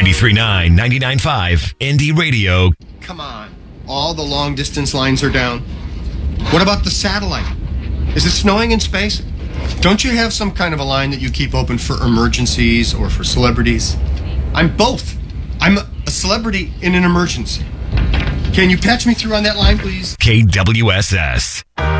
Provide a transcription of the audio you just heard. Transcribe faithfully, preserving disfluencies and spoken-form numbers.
ninety-three point nine, ninety-nine point five, Indie Radio. Come on. All the long distance lines are down. What about the satellite? Is it snowing in space? Don't you have some kind of a line that you keep open for emergencies or for celebrities? I'm both. I'm a celebrity in an emergency. Can you patch me through on that line, please? K W S S.